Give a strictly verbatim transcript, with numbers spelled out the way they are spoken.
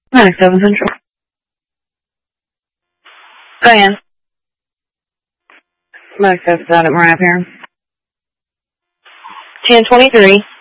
ninety-seven Central. Diane. ninety-seven, got it, we're up here. ten twenty-three.